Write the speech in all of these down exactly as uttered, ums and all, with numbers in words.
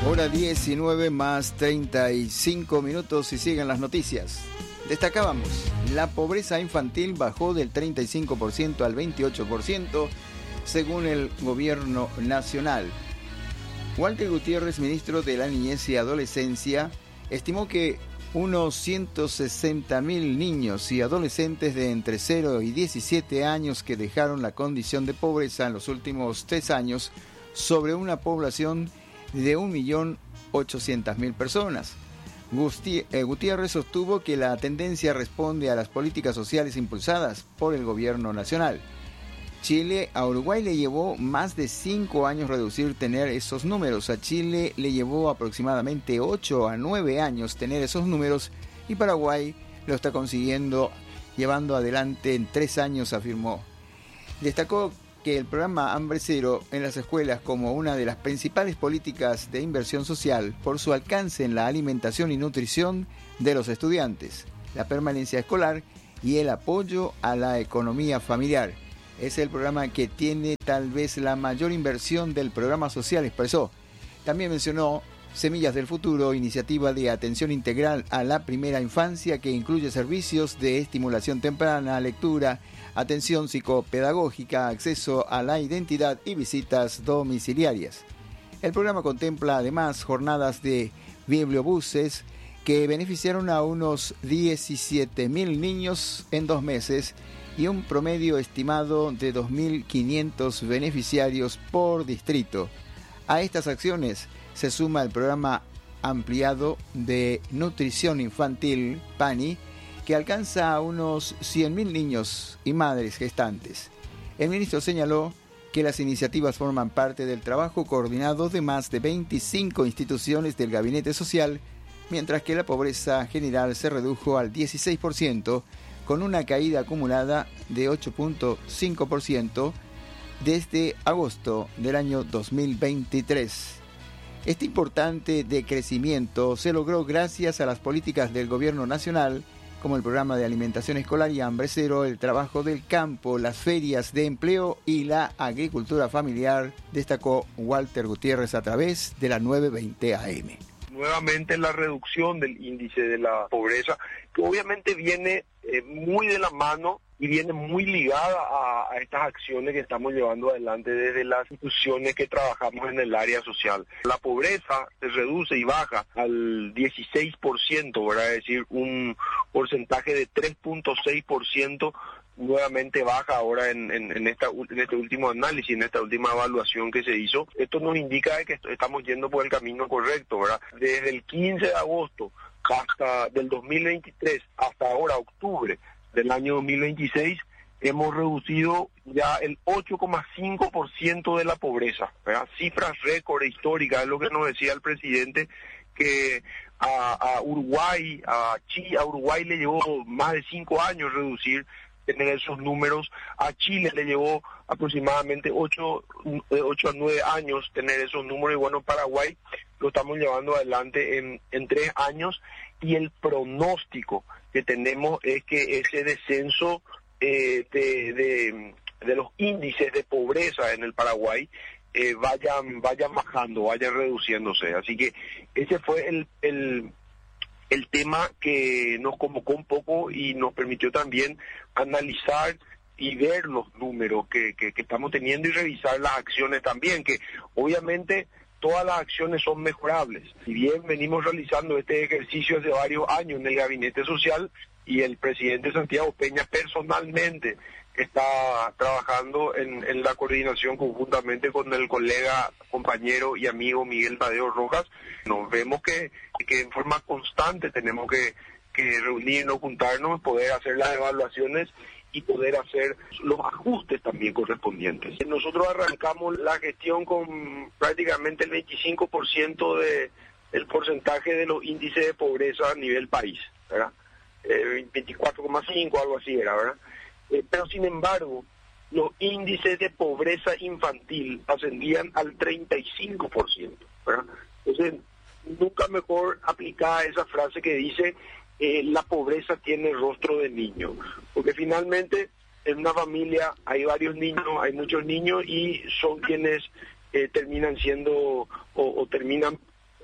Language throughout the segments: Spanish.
Hora diecinueve más treinta y cinco minutos y siguen las noticias. Destacábamos, la pobreza infantil bajó del treinta y cinco por ciento al veintiocho por ciento según el gobierno nacional. Walter Gutiérrez, ministro de la Niñez y Adolescencia, estimó que unos ciento sesenta mil niños y adolescentes de entre cero y diecisiete años que dejaron la condición de pobreza en los últimos tres años sobre una población de un millón ochocientas mil personas. Gutiérrez sostuvo que la tendencia responde a las políticas sociales impulsadas por el gobierno nacional. Chile a Uruguay le llevó más de cinco años reducir tener esos números. A Chile le llevó aproximadamente ocho a nueve años tener esos números y Paraguay lo está consiguiendo llevando adelante en tres años, afirmó. Destacó que el programa Hambre Cero en las escuelas como una de las principales políticas de inversión social por su alcance en la alimentación y nutrición de los estudiantes, la permanencia escolar y el apoyo a la economía familiar. Es el programa que tiene tal vez la mayor inversión del programa social, expresó. También mencionó Semillas del Futuro, iniciativa de atención integral a la primera infancia que incluye servicios de estimulación temprana, lectura, atención psicopedagógica, acceso a la identidad y visitas domiciliarias. El programa contempla además jornadas de bibliobuses que beneficiaron a unos diecisiete mil niños en dos meses y un promedio estimado de dos mil quinientos beneficiarios por distrito. A estas acciones se suma el programa ampliado de nutrición infantil, PANI, que alcanza a unos cien mil niños y madres gestantes. El ministro señaló que las iniciativas forman parte del trabajo coordinado de más de veinticinco instituciones del Gabinete Social, mientras que la pobreza general se redujo al dieciséis por ciento, con una caída acumulada de ocho punto cinco por ciento desde agosto del año dos mil veintitrés. Este importante decrecimiento se logró gracias a las políticas del gobierno nacional, como el programa de alimentación escolar y Hambre Cero, el trabajo del campo, las ferias de empleo y la agricultura familiar, destacó Walter Gutiérrez a través de la novecientos veinte A M. Nuevamente la reducción del índice de la pobreza, que obviamente viene eh, muy de la mano y viene muy ligada a, a estas acciones que estamos llevando adelante desde las instituciones que trabajamos en el área social. La pobreza se reduce y baja al dieciséis por ciento, ¿verdad? Es decir, un porcentaje de tres punto seis por ciento nuevamente baja ahora en, en, en, esta, en este último análisis, en esta última evaluación que se hizo. Esto nos indica que estamos yendo por el camino correcto, ¿verdad? Desde el quince de agosto hasta del dos mil veintitrés hasta ahora octubre del año dos mil veintiséis hemos reducido ya el ocho coma cinco por ciento de la pobreza, ¿verdad? Cifras récord históricas, es lo que nos decía el presidente, que a, a Uruguay, a Chile, a Uruguay le llevó más de cinco años reducir, tener esos números. A Chile le llevó aproximadamente ocho a nueve años tener esos números, y bueno, Paraguay lo estamos llevando adelante en, en tres años, y el pronóstico que tenemos es que ese descenso eh, de, de, de los índices de pobreza en el Paraguay eh, vayan, vayan bajando, vayan reduciéndose. Así que ese fue el... el el tema que nos convocó un poco y nos permitió también analizar y ver los números que, que, que estamos teniendo y revisar las acciones también, que obviamente todas las acciones son mejorables. Si bien venimos realizando este ejercicio hace varios años en el Gabinete Social, y el presidente Santiago Peña personalmente está trabajando en, en la coordinación conjuntamente con el colega, compañero y amigo Miguel Tadeo Rojas, nos vemos que, que en forma constante tenemos que, que reunirnos, juntarnos, poder hacer las evaluaciones y poder hacer los ajustes también correspondientes. Nosotros arrancamos la gestión con prácticamente el veinticinco por ciento de, del porcentaje de los índices de pobreza a nivel país, ¿verdad? Eh, veinticuatro coma cinco, algo así era, ¿verdad? Eh, pero sin embargo, los índices de pobreza infantil ascendían al treinta y cinco por ciento, ¿verdad? Entonces, nunca mejor aplicada esa frase que dice eh, la pobreza tiene rostro de niño, porque finalmente en una familia hay varios niños, hay muchos niños, y son quienes eh, terminan siendo o, o terminan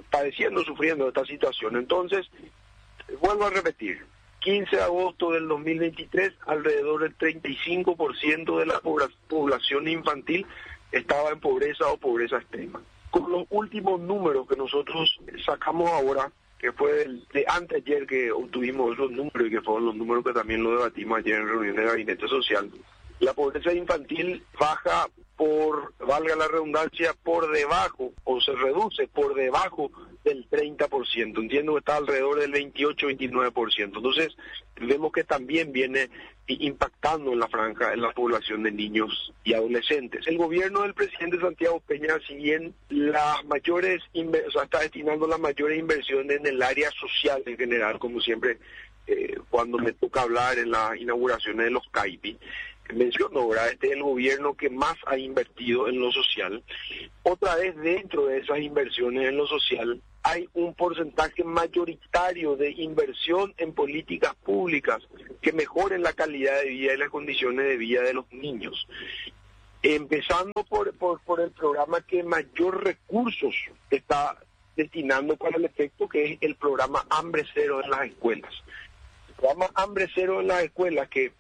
padeciendo, sufriendo esta situación. Entonces, vuelvo a repetir, quince de agosto del dos mil veintitrés, alrededor del treinta y cinco por ciento de la población infantil estaba en pobreza o pobreza extrema. Con los últimos números que nosotros sacamos ahora, que fue el de anteayer que obtuvimos esos números y que fueron los números que también lo debatimos ayer en reunión de gabinete social, la pobreza infantil baja por, valga la redundancia, por debajo, o se reduce por debajo del treinta por ciento. Entiendo que está alrededor del veintiocho a veintinueve por ciento. Entonces, vemos que también viene impactando en la franja, en la población de niños y adolescentes. El gobierno del presidente Santiago Peña, si bien las mayores, o sea, está destinando las mayores inversiones en el área social en general, como siempre, eh, cuando me toca hablar en las inauguraciones de los C A I P I, menciono, ¿verdad? Este es el gobierno que más ha invertido en lo social. Otra vez, dentro de esas inversiones en lo social, hay un porcentaje mayoritario de inversión en políticas públicas que mejoren la calidad de vida y las condiciones de vida de los niños. Empezando por, por, por el programa que mayor recursos está destinando para el efecto, que es el programa Hambre Cero en las escuelas. El programa Hambre Cero en las escuelas, que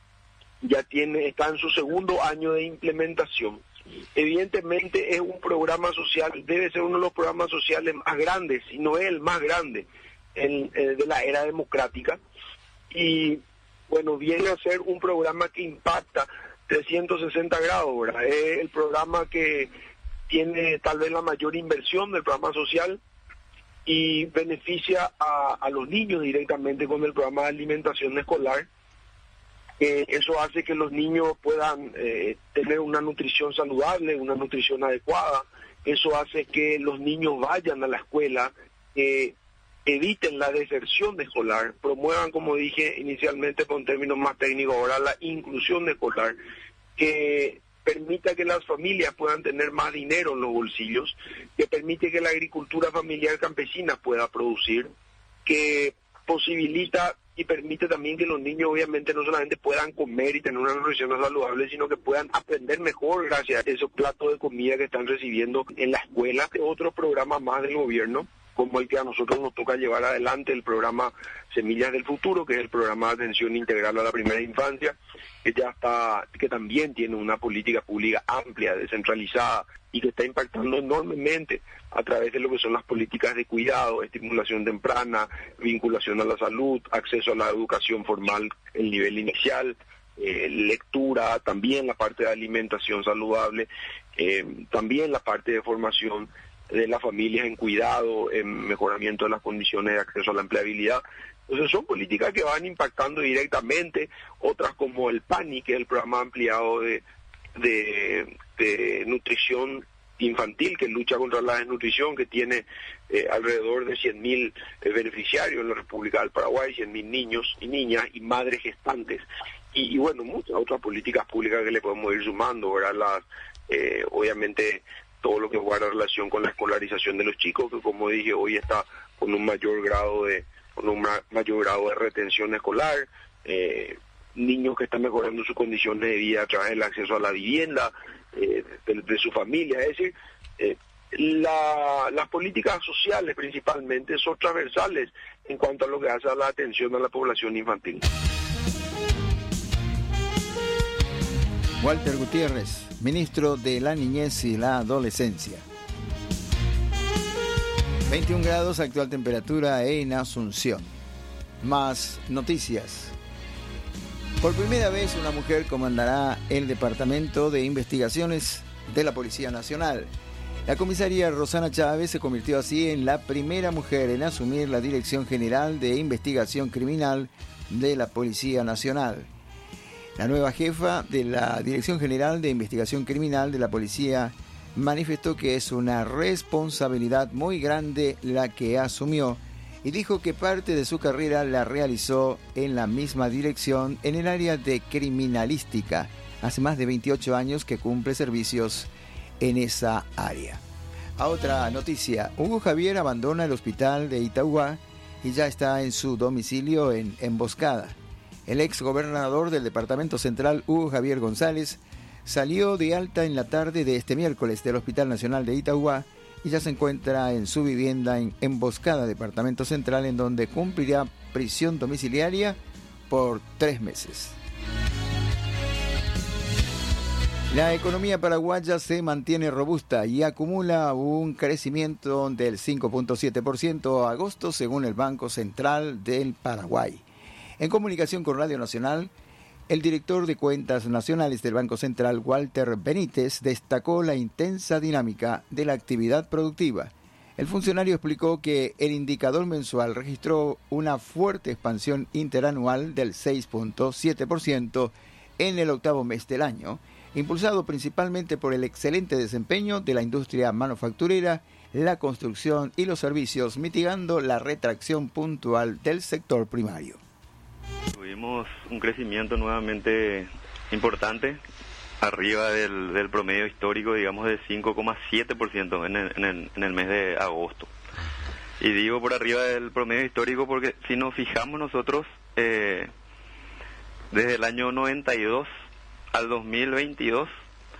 ya tiene, está en su segundo año de implementación. Evidentemente es un programa social, debe ser uno de los programas sociales más grandes, si no es el más grande en, en, de la era democrática, y bueno, viene a ser un programa que impacta trescientos sesenta grados, ¿verdad? Es el programa que tiene tal vez la mayor inversión del programa social y beneficia a, a los niños directamente con el programa de alimentación escolar. Eh, eso hace que los niños puedan eh, tener una nutrición saludable, una nutrición adecuada. Eso hace que los niños vayan a la escuela, eh, eviten la deserción escolar, promuevan, como dije inicialmente con términos más técnicos, ahora la inclusión escolar, que permita que las familias puedan tener más dinero en los bolsillos, que permite que la agricultura familiar campesina pueda producir, que posibilita y permite también que los niños obviamente no solamente puedan comer y tener una nutrición saludable, sino que puedan aprender mejor gracias a esos platos de comida que están recibiendo en la escuela. Otro programa más del gobierno, como el que a nosotros nos toca llevar adelante, el programa Semillas del Futuro, que es el programa de atención integral a la primera infancia, que ya está, que también tiene una política pública amplia, descentralizada, y que está impactando enormemente a través de lo que son las políticas de cuidado, estimulación temprana, vinculación a la salud, acceso a la educación formal, el nivel inicial, eh, lectura, también la parte de alimentación saludable, eh, también la parte de formación de las familias en cuidado, en mejoramiento de las condiciones de acceso a la empleabilidad. Entonces son políticas que van impactando directamente, otras como el PANI, que es el programa ampliado de, de, de nutrición infantil, que lucha contra la desnutrición, que tiene eh, alrededor de cien mil eh, beneficiarios en la República del Paraguay, cien mil niños y niñas y madres gestantes. Y, y bueno, muchas otras políticas públicas que le podemos ir sumando, ¿verdad? Las, eh, obviamente todo lo que guarda relación con la escolarización de los chicos, que como dije, hoy está con un mayor grado de con un ma- mayor grado de retención escolar, eh, niños que están mejorando sus condiciones de vida a través del acceso a la vivienda, eh, de, de su familia. Es decir, eh, la, las políticas sociales principalmente son transversales en cuanto a lo que hace a la atención a la población infantil. Walter Gutiérrez, ministro de la Niñez y la Adolescencia. veintiún grados, actual temperatura en Asunción. Más noticias. Por primera vez una mujer comandará el Departamento de Investigaciones de la Policía Nacional. La comisaria Rosana Chávez se convirtió así en la primera mujer en asumir la Dirección General de Investigación Criminal de la Policía Nacional. La nueva jefa de la Dirección General de Investigación Criminal de la Policía manifestó que es una responsabilidad muy grande la que asumió y dijo que parte de su carrera la realizó en la misma dirección en el área de criminalística. Hace más de veintiocho años que cumple servicios en esa área. A otra noticia, Hugo Javier abandona el hospital de Itauguá y ya está en su domicilio en Emboscada. El ex gobernador del Departamento Central, Hugo Javier González, salió de alta en la tarde de este miércoles del Hospital Nacional de Itauguá y ya se encuentra en su vivienda en Emboscada, Departamento Central, en donde cumplirá prisión domiciliaria por tres meses. La economía paraguaya se mantiene robusta y acumula un crecimiento del cinco punto siete por ciento a agosto, según el Banco Central del Paraguay. En comunicación con Radio Nacional, el director de Cuentas Nacionales del Banco Central, Walter Benítez, destacó la intensa dinámica de la actividad productiva. El funcionario explicó que el indicador mensual registró una fuerte expansión interanual del seis punto siete por ciento en el octavo mes del año, impulsado principalmente por el excelente desempeño de la industria manufacturera, la construcción y los servicios, mitigando la retracción puntual del sector primario. Tuvimos un crecimiento nuevamente importante, arriba del, del promedio histórico, digamos, de cinco coma siete por ciento en el, en, el, en el mes de agosto. Y digo por arriba del promedio histórico porque si nos fijamos nosotros, eh, desde el año noventa y dos al dos mil veintidós,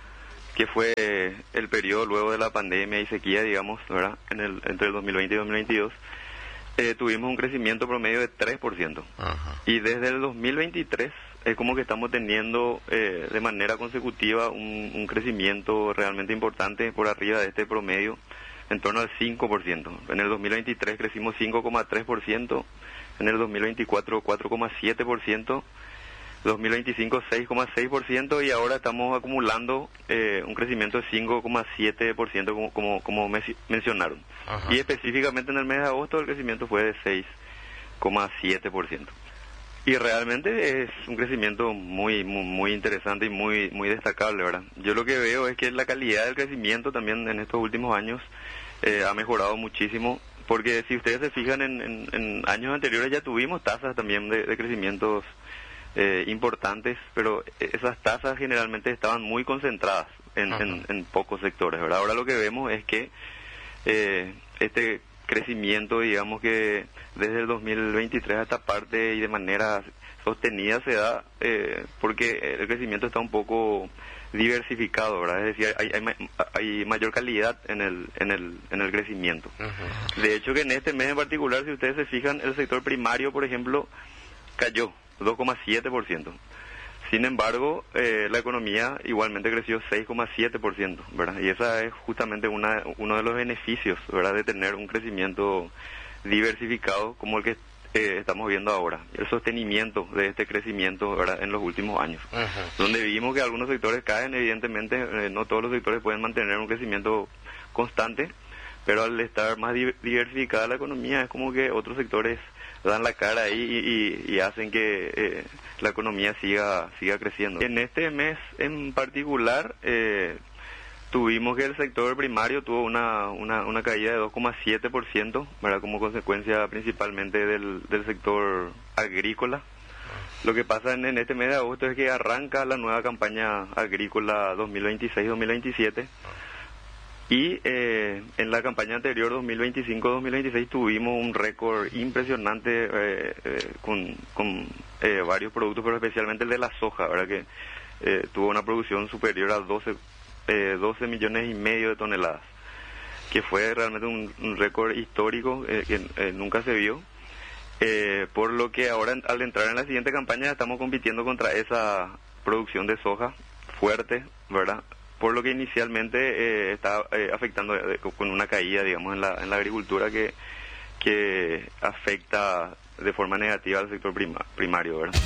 que fue el periodo luego de la pandemia y sequía, digamos, ¿verdad? En el, entre el dos mil veinte y dos mil veintidós, eh, tuvimos un crecimiento promedio de tres por ciento. Ajá. Y desde el dos mil veintitrés es como que estamos teniendo eh, de manera consecutiva un, un crecimiento realmente importante por arriba de este promedio, en torno al cinco por ciento. En el dos mil veintitrés crecimos cinco coma tres por ciento, en el dos mil veinticuatro cuatro coma siete por ciento, dos mil veinticinco seis coma seis por ciento y ahora estamos acumulando eh, un crecimiento de cinco coma siete por ciento como, como, como me, mencionaron. Ajá. Y específicamente en el mes de agosto el crecimiento fue de seis coma siete por ciento. Y realmente es un crecimiento muy, muy muy interesante y muy muy destacable, ¿verdad? Yo lo que veo es que la calidad del crecimiento también en estos últimos años eh, ha mejorado muchísimo, porque si ustedes se fijan en, en, en años anteriores ya tuvimos tasas también de, de crecimientos eh, importantes, pero esas tasas generalmente estaban muy concentradas en, en, en pocos sectores, ¿verdad? Ahora lo que vemos es que eh, este crecimiento, digamos que desde el dos mil veintitrés a esta parte y de manera sostenida se da eh, porque el crecimiento está un poco diversificado, ¿verdad? Es decir, hay, hay, hay mayor calidad en el en el en el crecimiento. Uh-huh. De hecho que en este mes en particular, si ustedes se fijan, el sector primario, por ejemplo, cayó dos coma siete por ciento. Sin embargo, eh, la economía igualmente creció seis coma siete por ciento, ¿verdad? Y esa es justamente una, uno de los beneficios, ¿verdad?, de tener un crecimiento diversificado como el que eh, estamos viendo ahora. El sostenimiento de este crecimiento, ¿verdad?, en los últimos años. Uh-huh. Donde vimos que algunos sectores caen, evidentemente, eh, no todos los sectores pueden mantener un crecimiento constante, pero al estar más diversificada la economía es como que otros sectores dan la cara ahí y, y, y hacen que eh, la economía siga siga creciendo. En este mes en particular eh, tuvimos que el sector primario tuvo una una, una caída de dos coma siete por ciento, ¿verdad?, como consecuencia principalmente del, del sector agrícola. Lo que pasa en, en este mes de agosto es que arranca la nueva campaña agrícola dos mil veintiséis dos mil veintisiete. Y eh, en la campaña anterior, dos mil veinticinco dos mil veintiséis, tuvimos un récord impresionante eh, eh, con, con eh, varios productos, pero especialmente el de la soja, ¿verdad?, que eh, tuvo una producción superior a doce, eh, doce millones y medio de toneladas, que fue realmente un, un récord histórico eh, que eh, nunca se vio. Eh, por lo que ahora, al entrar en la siguiente campaña, estamos compitiendo contra esa producción de soja fuerte, ¿verdad?, por lo que inicialmente eh, está eh, afectando eh, con una caída, digamos, en la, en la agricultura que, que afecta de forma negativa al sector prima, primario, ¿verdad?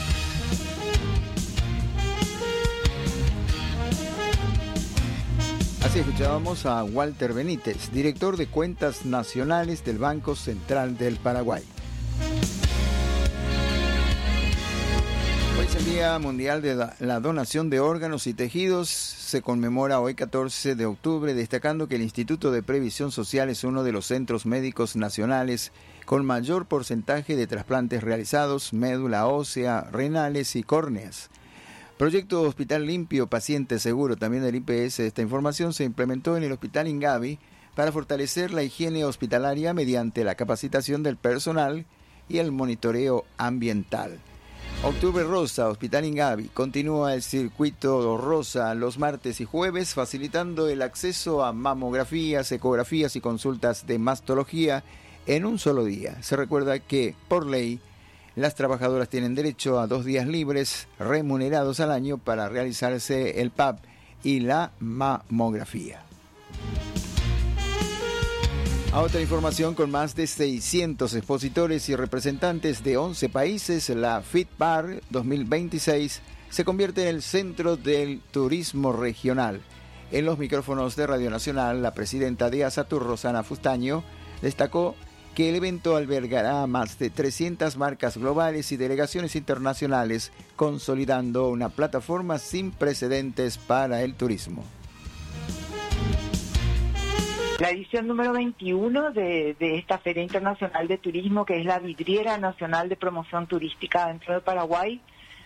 Así escuchábamos a Walter Benítez, director de Cuentas Nacionales del Banco Central del Paraguay. Hoy es el Día Mundial de la Donación de Órganos y Tejidos. Se conmemora hoy catorce de octubre, destacando que el Instituto de Previsión Social es uno de los centros médicos nacionales con mayor porcentaje de trasplantes realizados, médula ósea, renales y córneas. Proyecto Hospital Limpio, Paciente Seguro, también del I P S. Esta información se implementó en el Hospital Ingavi para fortalecer la higiene hospitalaria mediante la capacitación del personal y el monitoreo ambiental. Octubre Rosa, Hospital Ingavi. Continúa el circuito rosa los martes y jueves, facilitando el acceso a mamografías, ecografías y consultas de mastología en un solo día. Se recuerda que, por ley, las trabajadoras tienen derecho a dos días libres remunerados al año para realizarse el P A P y la mamografía. A otra información, con más de seiscientos expositores y representantes de once países, la FITPAR dos mil veintiséis se convierte en el centro del turismo regional. En los micrófonos de Radio Nacional, la presidenta de ASATUR, Rosana Fustaño, destacó que el evento albergará más de trescientas marcas globales y delegaciones internacionales, consolidando una plataforma sin precedentes para el turismo. La edición número veintiuno de, de esta Feria Internacional de Turismo, que es la vidriera nacional de promoción turística dentro de Paraguay,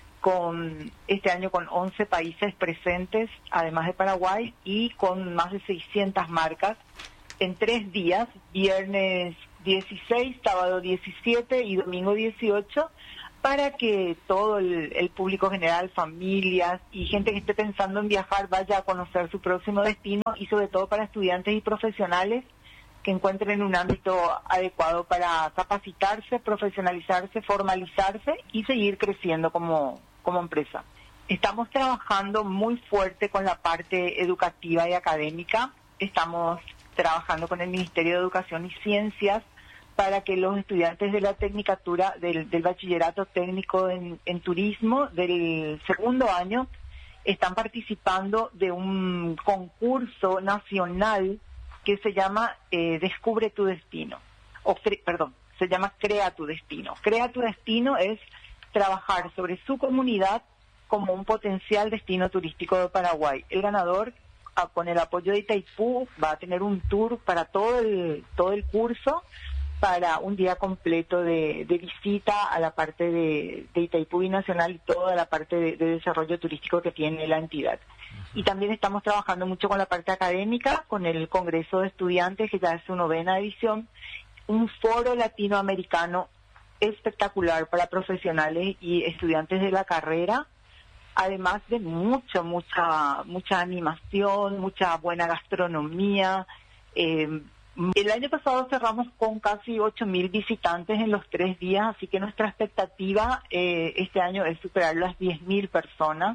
con este año con once países presentes, además de Paraguay, y con más de seiscientas marcas, en tres días, viernes dieciséis, sábado diecisiete y domingo dieciocho, para que todo el, el público general, familias y gente que esté pensando en viajar vaya a conocer su próximo destino, y sobre todo para estudiantes y profesionales que encuentren un ámbito adecuado para capacitarse, profesionalizarse, formalizarse y seguir creciendo como, como empresa. Estamos trabajando muy fuerte con la parte educativa y académica. Estamos trabajando con el Ministerio de Educación y Ciencias para que los estudiantes de la tecnicatura, del, del bachillerato técnico en, en turismo del segundo año, están participando de un concurso nacional que se llama eh, Descubre tu Destino, o perdón, se llama Crea tu Destino. Crea tu Destino es trabajar sobre su comunidad como un potencial destino turístico de Paraguay. El ganador, a, con el apoyo de Itaipú, va a tener un tour para todo el, todo el curso, para un día completo de, de visita a la parte de, de Itaipú Binacional y toda la parte de, de desarrollo turístico que tiene la entidad. Y también estamos trabajando mucho con la parte académica, con el Congreso de Estudiantes, que ya es su novena edición, un foro latinoamericano espectacular para profesionales y estudiantes de la carrera, además de mucho, mucha, mucha animación, mucha buena gastronomía. eh, El año pasado cerramos con casi ocho mil visitantes en los tres días, así que nuestra expectativa eh, este año es superar las diez mil personas.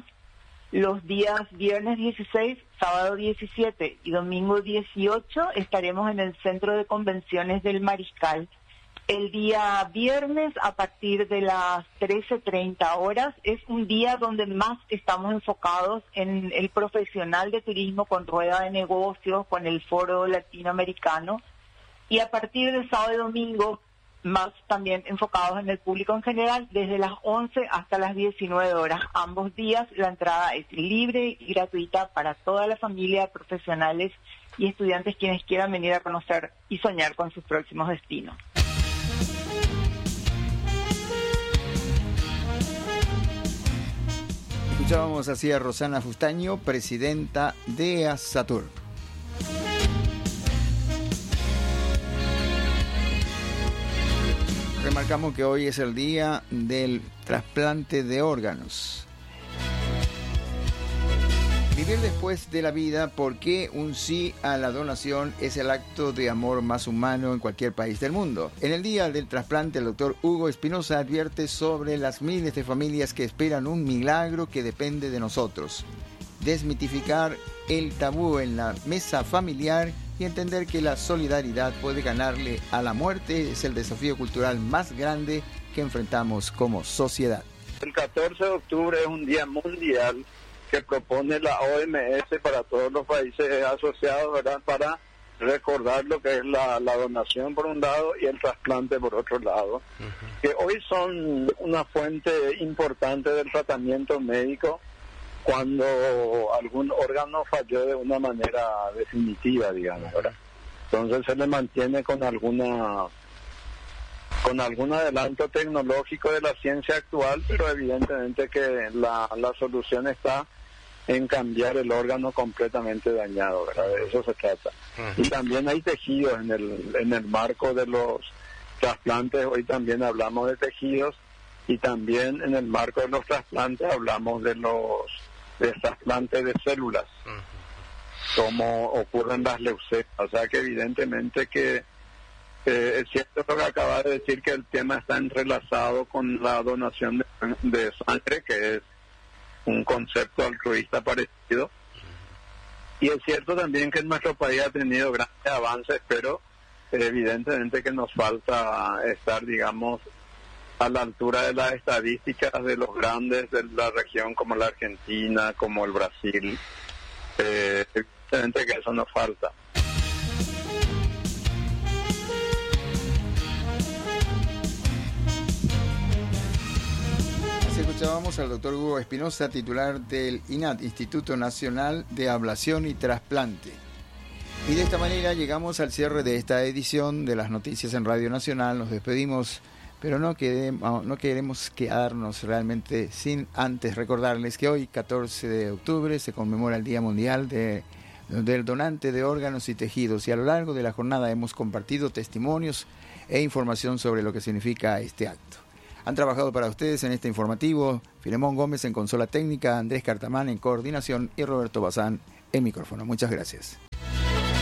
Los días viernes dieciséis, sábado diecisiete y domingo dieciocho estaremos en el Centro de Convenciones del Mariscal. El día viernes, a partir de las trece treinta horas, es un día donde más estamos enfocados en el profesional de turismo con rueda de negocios, con el foro latinoamericano, y a partir de sábado y domingo, más también enfocados en el público en general, desde las once hasta las diecinueve horas. Ambos días la entrada es libre y gratuita para toda la familia, profesionales y estudiantes quienes quieran venir a conocer y soñar con sus próximos destinos. Escuchábamos así a Rosana Fustaño, presidenta de ASATUR. Remarcamos que hoy es el día del trasplante de órganos. Vivir después de la vida, ¿por qué un sí a la donación es el acto de amor más humano en cualquier país del mundo? En el día del trasplante, el doctor Hugo Espinosa advierte sobre las miles de familias que esperan un milagro que depende de nosotros. Desmitificar el tabú en la mesa familiar y entender que la solidaridad puede ganarle a la muerte es el desafío cultural más grande que enfrentamos como sociedad. El catorce de octubre es un día mundial que propone la O M S para todos los países asociados, ¿verdad?, para recordar lo que es la, la donación por un lado y el trasplante por otro lado, uh-huh. que hoy son una fuente importante del tratamiento médico cuando algún órgano falló de una manera definitiva, digamos, ¿verdad? Entonces se le mantiene con alguna con algún adelanto tecnológico de la ciencia actual, pero evidentemente que la, la solución está en cambiar el órgano completamente dañado, ¿verdad? De eso se trata. Uh-huh. Y también hay tejidos en el en el marco de los trasplantes. Hoy también hablamos de tejidos y también en el marco de los trasplantes hablamos de los de trasplantes de células, uh-huh. como ocurren las leucemias. O sea que evidentemente que eh, es cierto lo que acaba de decir, que el tema está entrelazado con la donación de, de sangre, que es un concepto altruista parecido. Y es cierto también que nuestro país ha tenido grandes avances, pero eh, evidentemente que nos falta estar, digamos, a la altura de las estadísticas de los grandes de la región, como la Argentina, como el Brasil. Eh, evidentemente que eso nos falta. Escuchábamos al doctor Hugo Espinosa, titular del I N A T, Instituto Nacional de Ablación y Trasplante. Y de esta manera llegamos al cierre de esta edición de las noticias en Radio Nacional. Nos despedimos, pero no queremos, no queremos quedarnos realmente sin antes recordarles que hoy, catorce de octubre, se conmemora el Día Mundial de, del Donante de Órganos y Tejidos. Y a lo largo de la jornada hemos compartido testimonios e información sobre lo que significa este acto. Han trabajado para ustedes en este informativo Filemón Gómez en consola técnica, Andrés Cartamán en coordinación y Roberto Bazán en micrófono. Muchas gracias.